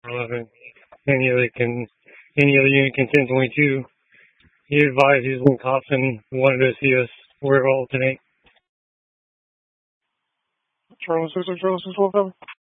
11. Any other unit can 1022. He advised he was in cops and wanted to see us. We're all today. Charlie 6 Charlie 6 12.